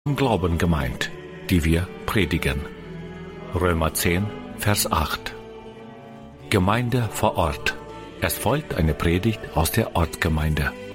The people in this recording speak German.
Glauben gemeint, die wir predigen. Römer 10, Vers 8. Gemeinde vor Ort. Es folgt eine Predigt aus der Ortsgemeinde.